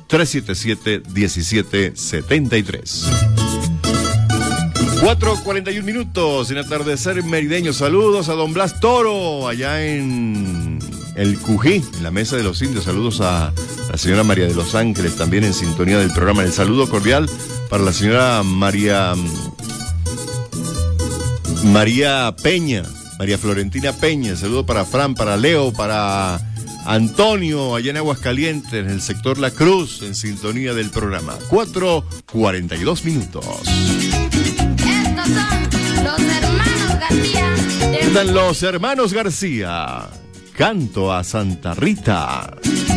377-1773. 4:41 minutos en atardecer merideño. Saludos a don Blas Toro, allá en el Cují, en la Mesa de los Indios. Saludos a la señora María de los Ángeles, también en sintonía del programa. El saludo cordial para la señora María Peña, María Florentina Peña. Saludo para Fran, para Leo, para Antonio, allá en Aguascalientes, en el sector La Cruz, en sintonía del programa. 4:42 minutos. Estos son los hermanos García. Están los hermanos García. Canto a Santa Rita.